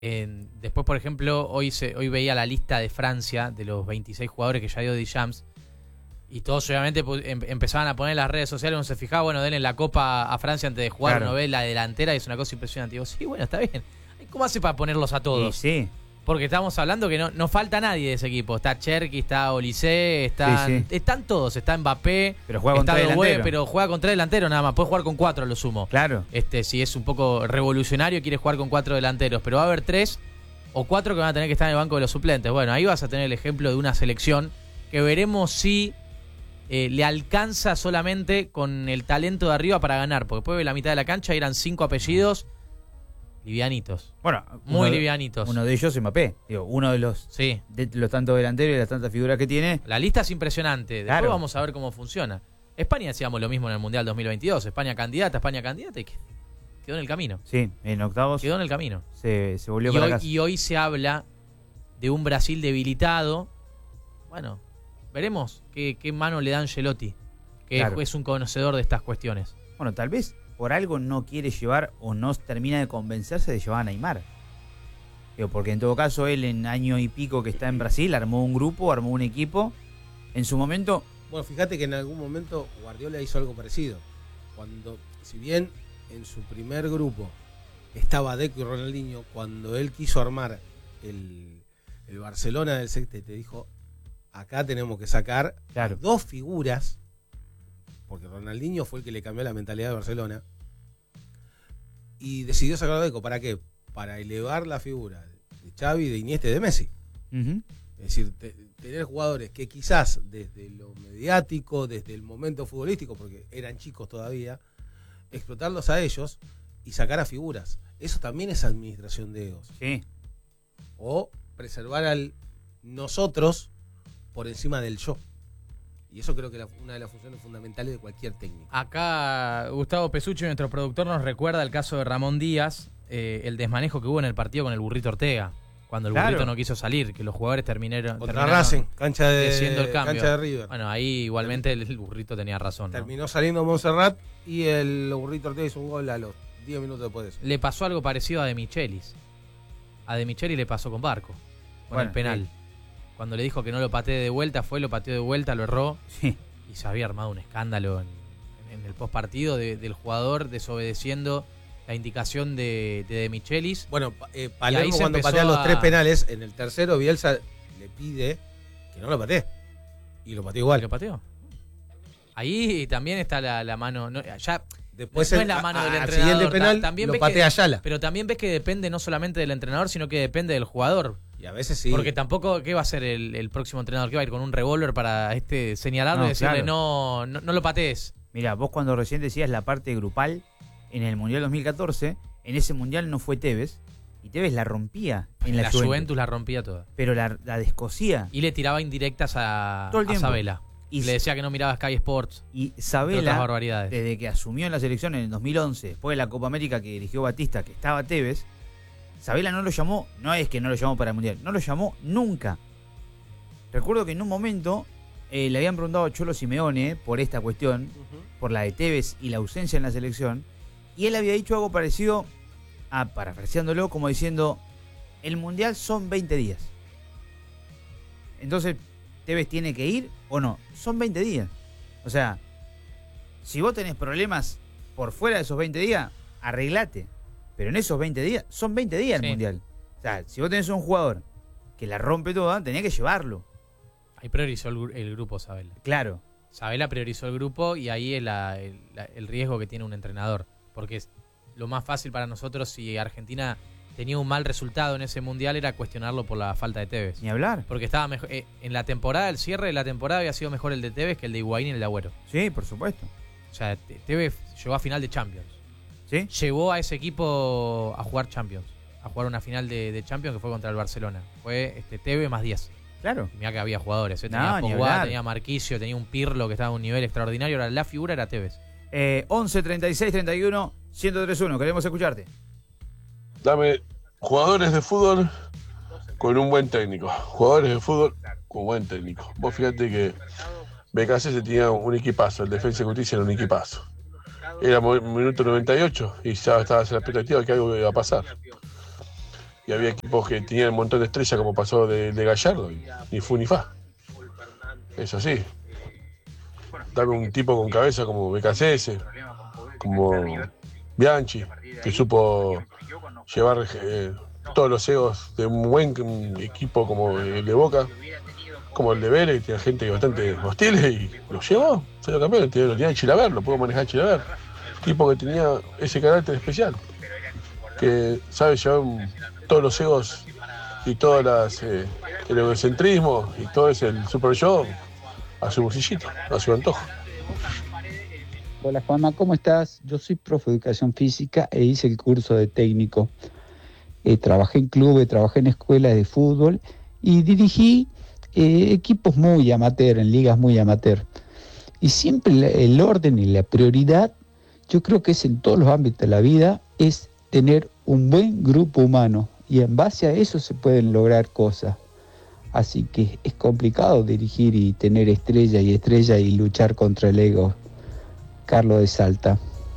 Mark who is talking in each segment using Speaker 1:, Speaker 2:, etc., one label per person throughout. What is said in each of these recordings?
Speaker 1: Después, por ejemplo, hoy veía la lista de Francia de los 26 jugadores que ya dio Deschamps. Y todos obviamente empezaban a poner en las redes sociales, uno se fijaba, bueno, denle la copa a Francia antes de jugar,
Speaker 2: Claro.
Speaker 1: uno ve la delantera y es una cosa impresionante. Y digo, sí, bueno, está bien. ¿Cómo hace para ponerlos a todos?
Speaker 2: Sí.
Speaker 1: Porque estamos hablando que no falta nadie de ese equipo. Está Cherki, está Olise, están todos. Está Mbappé,
Speaker 2: Pero juega con
Speaker 1: está
Speaker 2: tres
Speaker 1: Doué,
Speaker 2: delanteros.
Speaker 1: pero juega con 3 delanteros nada más. Puede jugar con 4 a lo sumo.
Speaker 2: Claro.
Speaker 1: Si es un poco revolucionario, quiere jugar con 4 delanteros. Pero va a haber 3 o 4 que van a tener que estar en el banco de los suplentes. Bueno, ahí vas a tener el ejemplo de una selección que veremos si le alcanza solamente con el talento de arriba para ganar. Porque después de la mitad de la cancha eran 5 apellidos livianitos.
Speaker 2: Bueno,
Speaker 1: muy livianitos.
Speaker 2: Uno de ellos es Mbappé. Digo, uno de los tantos delanteros y las tantas figuras que tiene.
Speaker 1: La lista es impresionante. Después
Speaker 2: Claro.
Speaker 1: vamos a ver cómo funciona. España hacíamos lo mismo en el Mundial 2022. España candidata y quedó en el camino.
Speaker 2: Sí, en octavos.
Speaker 1: Quedó en el camino.
Speaker 2: Se volvió para casa.
Speaker 1: Y hoy se habla de un Brasil debilitado. Bueno, veremos qué mano le da Ancelotti, que
Speaker 2: Claro.
Speaker 1: es un conocedor de estas cuestiones.
Speaker 2: Bueno, tal vez por algo no quiere llevar o no termina de convencerse de llevar a Neymar. Digo, porque en todo caso él en año y pico que está en Brasil armó un grupo, armó un equipo. En su momento...
Speaker 3: Bueno, fíjate que en algún momento Guardiola hizo algo parecido. Si bien en su primer grupo estaba Deco y Ronaldinho, cuando él quiso armar el Barcelona del sextete, dijo, acá tenemos que sacar dos figuras, porque Ronaldinho fue el que le cambió la mentalidad de Barcelona, y decidió sacar a Deco. ¿Para qué? Para elevar la figura de Xavi, de Iniesta y de Messi.
Speaker 2: Uh-huh.
Speaker 3: Es decir, tener jugadores que quizás desde lo mediático, desde el momento futbolístico, porque eran chicos todavía, explotarlos a ellos y sacar a figuras. Eso también es administración de egos.
Speaker 2: Sí.
Speaker 3: O preservar al nosotros por encima del yo. Y eso creo que es una de las funciones fundamentales de cualquier técnico.
Speaker 1: Acá Gustavo Pesucci, nuestro productor, nos recuerda el caso de Ramón Díaz, el desmanejo que hubo en el partido con el Burrito Ortega, cuando el Burrito no quiso salir, que los jugadores terminaron
Speaker 3: Racing, cancha
Speaker 1: haciendo el cambio.
Speaker 3: Cancha de River.
Speaker 1: Bueno, ahí igualmente el Burrito tenía razón, ¿no?
Speaker 3: Terminó saliendo Montserrat y el Burrito Ortega hizo un gol a los 10 minutos después de eso.
Speaker 1: Le pasó algo parecido a De Michelis. A De Michelis le pasó con Barco, con el penal. Cuando le dijo que no lo patee de vuelta, lo pateó de vuelta, lo erró.
Speaker 2: Sí.
Speaker 1: Y se había armado un escándalo en el postpartido del jugador desobedeciendo la indicación de Michelis.
Speaker 3: Bueno, Palermo cuando patea los 3 penales, en el tercero Bielsa le pide que no lo patee. Y lo pateó igual.
Speaker 1: ¿Y lo pateó? Ahí también está la mano. Ya
Speaker 3: después
Speaker 1: no es la mano del entrenador.
Speaker 3: Siguiente penal
Speaker 1: también
Speaker 3: lo
Speaker 1: ves
Speaker 3: patea Ayala.
Speaker 1: Pero también ves que depende no solamente del entrenador, sino que depende del jugador.
Speaker 3: Y a veces sí. Porque
Speaker 1: tampoco, ¿qué va a hacer el próximo entrenador? ¿Qué va a ir con un revólver para señalarlo y decirle no lo patees?
Speaker 2: Mira, vos cuando recién decías la parte grupal, en el Mundial 2014, en ese Mundial no fue Tevez, y Tevez la rompía en la
Speaker 1: Juventus la rompía toda.
Speaker 2: Pero la descosía.
Speaker 1: Y le tiraba indirectas a Sabela.
Speaker 2: Y
Speaker 1: le decía que no miraba Sky Sports.
Speaker 2: Y Sabela, desde que asumió en la selección en el 2011, después de la Copa América que dirigió Batista, que estaba Tevez, Sabela no lo llamó, no es que no lo llamó para el Mundial, no lo llamó nunca. Recuerdo que en un momento le habían preguntado a Cholo Simeone por esta cuestión, por la de Tevez y la ausencia en la selección, y él había dicho algo parecido, parafraseándolo, como diciendo, el Mundial son 20 días. Entonces, ¿Tevez tiene que ir o no? Son 20 días. O sea, si vos tenés problemas por fuera de esos 20 días, arreglate. Pero en esos 20 días, son 20 días el Mundial. O sea, si vos tenés un jugador que la rompe toda, tenés que llevarlo.
Speaker 1: Ahí priorizó el grupo Sabela.
Speaker 2: Claro.
Speaker 1: Sabela priorizó el grupo y ahí es el riesgo que tiene un entrenador. Porque es lo más fácil para nosotros si Argentina tenía un mal resultado en ese Mundial era cuestionarlo por la falta de Tevez.
Speaker 2: Ni hablar.
Speaker 1: Porque estaba mejor, en la temporada, el cierre de la temporada había sido mejor el de Tevez que el de Higuaín y el de Agüero.
Speaker 2: Sí, por supuesto.
Speaker 1: O sea, Tevez llegó a final de Champions.
Speaker 2: ¿Sí?
Speaker 1: Llevó a ese equipo a jugar Champions. A jugar una final de Champions que fue contra el Barcelona. Fue Tevez más 10.
Speaker 2: Claro.
Speaker 1: Mirá que había jugadores. Tenía Pogba, tenía Marquisio, tenía un Pirlo que estaba a un nivel extraordinario. Ahora la figura era Tevez.
Speaker 2: 11 36 31 1031. Queremos escucharte.
Speaker 4: Dame jugadores de fútbol con un buen técnico. Jugadores de fútbol con buen técnico. Vos fíjate que BKC tenía un equipazo. El Defensa y Justicia era un equipazo. Era minuto 98 y ya estaba en la expectativa de que algo iba a pasar. y había equipos que tenían un montón de estrellas, como pasó de Gallardo, y ni fu ni fa. Es así. Dame un tipo con cabeza como BKCS, como Bianchi, que supo llevar todos los egos de un buen equipo como el de Boca, como el de Vélez, que tiene gente bastante hostil, y lo llevó, salió campeón, lo tenía Chilaver, lo pudo manejar Chilaver. Tipo que tenía ese carácter especial, que sabe llevar todos los egos y todas el egocentrismo y todo ese el super yo a su bolsillito, a su antojo.
Speaker 5: Hola Juanma, ¿cómo estás? Yo soy profe de educación física e hice el curso de técnico. Trabajé en clubes, trabajé en escuelas de fútbol y dirigí equipos muy amateur, en ligas muy amateur. Y siempre el orden y la prioridad, yo creo que es en todos los ámbitos de la vida, es tener un buen grupo humano. Y en base a eso se pueden lograr cosas. Así que es complicado dirigir y tener estrella y luchar contra el ego. Carlos de Salta.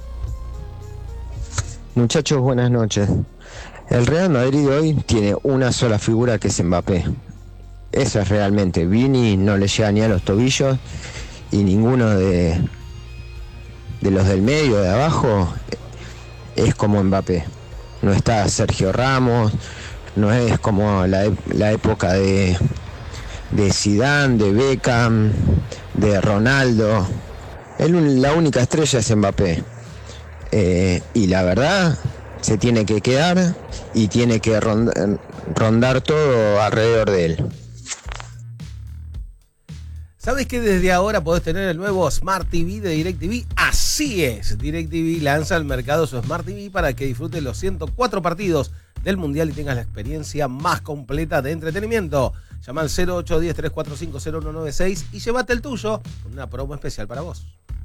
Speaker 6: Muchachos, buenas noches. El Real Madrid hoy tiene una sola figura, que es Mbappé. Eso es realmente. Vini no le llega ni a los tobillos y ninguno de los del medio, de abajo, es como Mbappé. No está Sergio Ramos, no es como la época de Zidane, de Beckham, de Ronaldo. La única estrella es Mbappé. Y la verdad, se tiene que quedar y tiene que rondar todo alrededor de él.
Speaker 3: ¿Sabes que desde ahora podés tener el nuevo Smart TV de DirecTV? Así es, DirecTV lanza al mercado su Smart TV para que disfrutes los 104 partidos del Mundial y tengas la experiencia más completa de entretenimiento. Llama al 0810-345-0196 y llévate el tuyo con una promo especial para vos.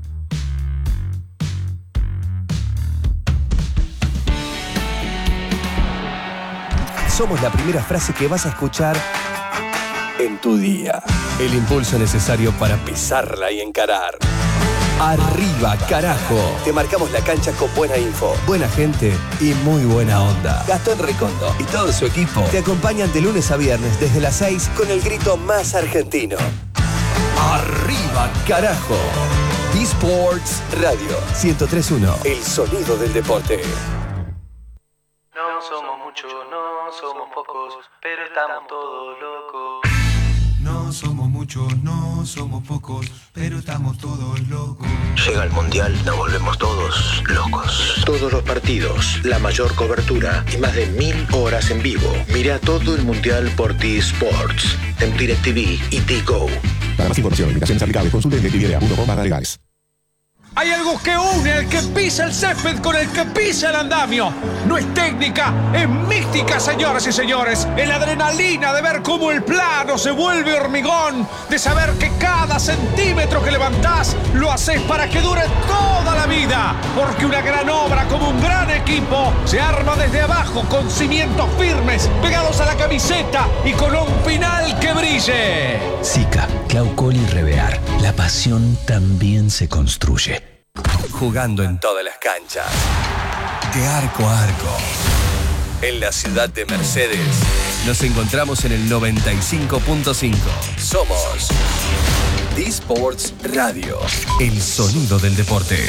Speaker 7: Somos la primera frase que vas a escuchar en tu día. El impulso necesario para pisarla y encarar. Arriba, carajo. Te marcamos la cancha con buena info, buena gente y muy buena onda. Gastón Recondo y todo su equipo te acompañan de lunes a viernes desde las 6 con el grito más argentino. Arriba, carajo. eSports Radio 103.1. El sonido del deporte.
Speaker 8: No somos muchos, no somos pocos, pero estamos todos locos.
Speaker 9: No somos muchos, no somos pocos, pero estamos todos locos.
Speaker 10: Llega el Mundial, nos volvemos todos locos. Todos los partidos, la mayor cobertura y más de 1000 horas en vivo. Mira todo el Mundial por eSports, en DirecTV y T-Go.
Speaker 11: Para más información, limitaciones aplicables, consulte en DirecTV.com/legales.
Speaker 12: Hay algo que une al que pisa el césped con el que pisa el andamio. No es técnica, es mística, señoras y señores. Es la adrenalina de ver cómo el plano se vuelve hormigón, de saber que cada centímetro que levantás lo haces para que dure toda la vida. Porque una gran obra como un gran equipo se arma desde abajo con cimientos firmes, pegados a la camiseta y con un final que brille.
Speaker 13: Sica, Claucol y Revear. La pasión también se construye.
Speaker 7: Jugando en todas las canchas, de arco a arco. En la ciudad de Mercedes, nos encontramos en el 95.5. Somos eSports Radio, el sonido del deporte.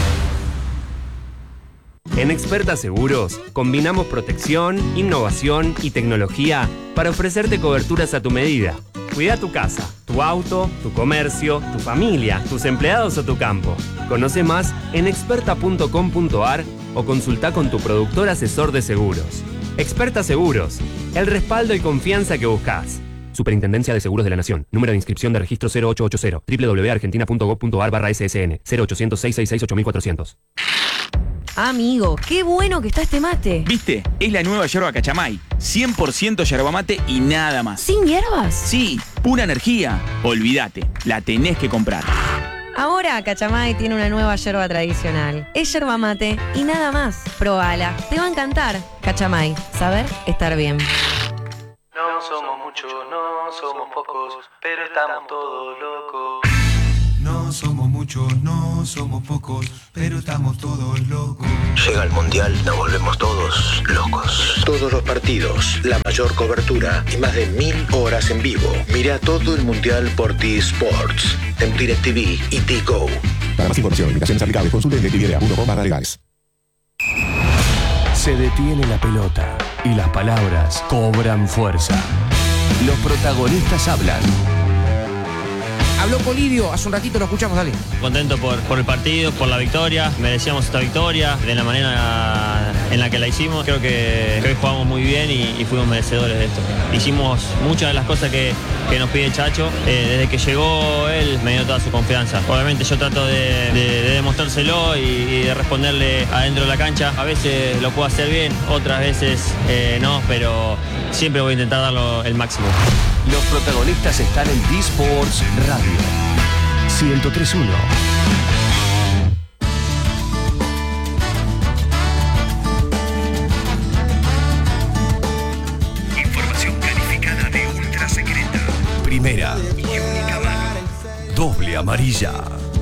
Speaker 14: En Experta Seguros, combinamos protección, innovación y tecnología para ofrecerte coberturas a tu medida. Cuida tu casa, tu auto, tu comercio, tu familia, tus empleados o tu campo. Conoce más en experta.com.ar o consulta con tu productor asesor de seguros. Experta Seguros, el respaldo y confianza que buscas. Superintendencia de Seguros de la Nación. Número de inscripción de registro 0880. www.argentina.gov.ar/ssn 0800-666-8400.
Speaker 15: Amigo, qué bueno que está este mate.
Speaker 16: ¿Viste? Es la nueva yerba Cachamay. 100% yerba mate y nada más.
Speaker 15: ¿Sin hierbas?
Speaker 16: Sí, pura energía. Olvídate, la tenés que comprar.
Speaker 15: Ahora Cachamay tiene una nueva yerba tradicional. Es yerba mate y nada más. Probala, te va a encantar. Cachamay, saber estar bien.
Speaker 8: No somos muchos, no somos pocos, pero estamos todos locos.
Speaker 9: No somos muchos, no somos pocos, pero estamos todos locos.
Speaker 10: Llega el Mundial, nos volvemos todos locos. Todos los partidos, la mayor cobertura y más de 1000 horas en vivo. Mira todo el Mundial por T-Sports, en DirecTV y T-Go.
Speaker 11: Para más información, limitaciones aplicables, consulte en DirecTV.com/legales.
Speaker 7: Se detiene la pelota y las palabras cobran fuerza. Los protagonistas hablan.
Speaker 2: Habló Polidio, hace un ratito lo escuchamos, dale.
Speaker 17: Contento por el partido, por la victoria. Merecíamos esta victoria de la manera en la que la hicimos. Creo que hoy jugamos muy bien y fuimos merecedores de esto. Hicimos muchas de las cosas que nos pide Chacho. Desde que llegó él me dio toda su confianza. Obviamente yo trato de demostrárselo y de responderle adentro de la cancha. A veces lo puedo hacer bien, otras veces no, pero siempre voy a intentar darlo el máximo.
Speaker 7: Los protagonistas están en T-Sports Radio 103.1.
Speaker 10: Información calificada de ultra secreta.
Speaker 7: Primera y única mano. Doble amarilla.